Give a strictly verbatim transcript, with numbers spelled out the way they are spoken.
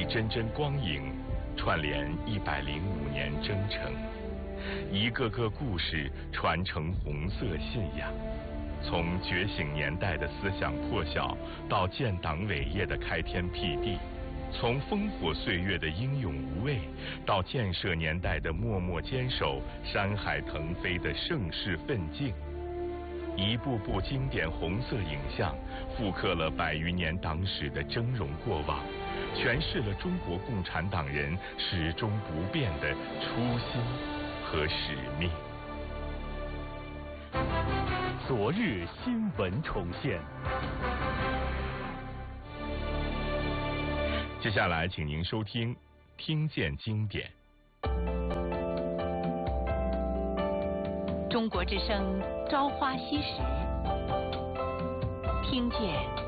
帧帧光影，串联一百零五年征程，一个个故事传承红色信仰。从觉醒年代的思想破晓，到建党伟业的开天辟地；从烽火岁月的英勇无畏，到建设年代的默默坚守、山海腾飞的盛世奋进。一部部经典红色影像，复刻了百余年党史的峥嵘过往，诠释了中国共产党人始终不变的初心和使命。 昨日新闻重现。 接下来，请您收听《听见经典》。 中国之声《朝花夕拾》，听见